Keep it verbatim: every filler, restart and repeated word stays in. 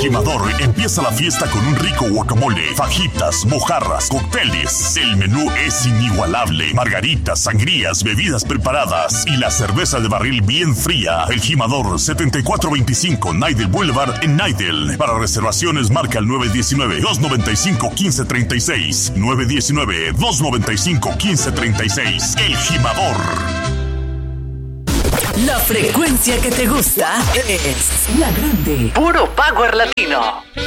Jimador empieza la fiesta con un rico guacamole, fajitas, mojarras, cócteles. El menú es inigualable. Margaritas, sangrías, bebidas preparadas y la cerveza de barril bien fría. El Jimador, setenta y cuatro veinticinco Nidel Boulevard en Nidel. Para reservaciones marca el nueve uno nueve, dos nueve cinco, uno cinco tres seis. nueve uno nueve, dos nueve cinco, uno cinco tres seis. El Jimador. La frecuencia que te gusta es La Grande. Puro Power Latino.